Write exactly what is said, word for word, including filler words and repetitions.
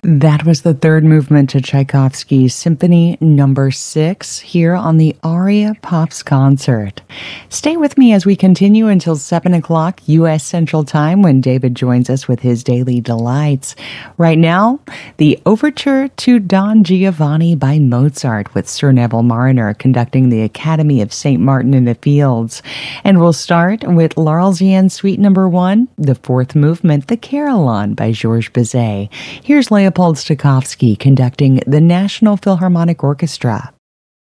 That was the third movement to Tchaikovsky's Symphony Number Six here on the Aria Pops Concert. Stay with me as we continue until seven o'clock U S Central Time when David joins us with his Daily Delights. Right now, the Overture to Don Giovanni by Mozart with Sir Neville Marriner conducting the Academy of Saint Martin in the Fields. And we'll start with L'Arlésienne Suite Number One, the fourth movement, the Carillon by Georges Bizet. Here's Leopold Stokowski conducting the National Philharmonic Orchestra.